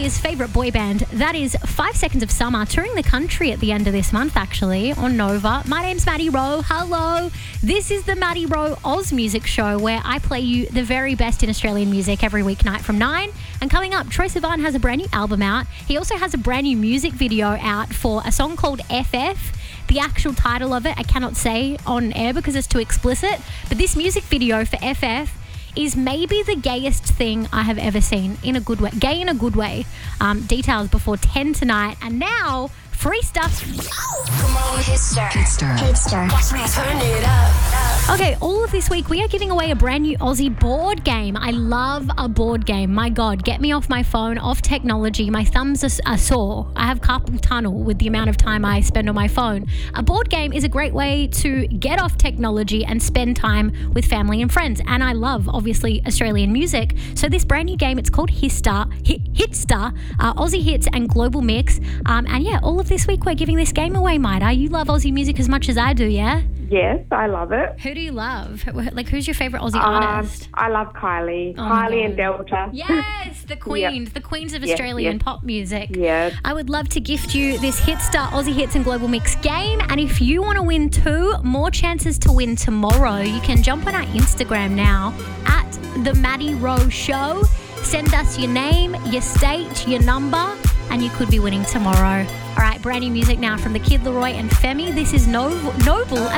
Australia's favourite boy band. That is 5 Seconds of Summer, touring the country at the end of this month, actually, on Nova. My name's Maddie Rowe. Hello. This is the Maddie Rowe Oz Music Show, where I play you the very best in Australian music every weeknight from 9. And coming up, Troye Sivan has a brand new album out. He also has a brand new music video out for a song called FF. The actual title of it I cannot say on air because it's too explicit. But this music video for FF is maybe the gayest thing I have ever seen, in a good way. Gay in a good way. Details before 10 tonight. And now, free stuff. Come on, Hitstar. Watch me turn it up. Okay, all of this week we are giving away a brand new Aussie board game. I love a board game. My God, get me off my phone, off technology. My thumbs are sore. I have carpal tunnel with the amount of time I spend on my phone. A board game is a great way to get off technology and spend time with family and friends. And I love, obviously, Australian music. So this brand new game, it's called Hitstar, Aussie Hits and Global Mix. And yeah, all of this week we're giving this game away, Maida. You love Aussie music as much as I do, yeah? Yes, I love it. Who do you love? Like, who's your favourite Aussie artist? I love Kylie. Oh Kylie and Delta. Yes, the queens. Yep. The queens of Australian pop music. Yes. I would love to gift you this Hitstar Aussie Hits and Global Mix game. And if you want to win 2 more chances to win tomorrow, you can jump on our Instagram now at The Maddie Rowe Show. Send us your name, your state, your number, and you could be winning tomorrow. All right, brand new music now from the Kid Laroi and Femi. This is Noble.